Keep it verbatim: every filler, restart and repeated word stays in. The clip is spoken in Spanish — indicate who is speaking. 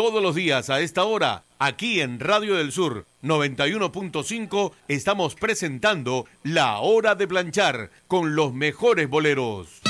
Speaker 1: Todos los días a esta hora, aquí en Radio del Sur noventa y uno punto cinco, estamos presentando La Hora de Planchar con los mejores boleros.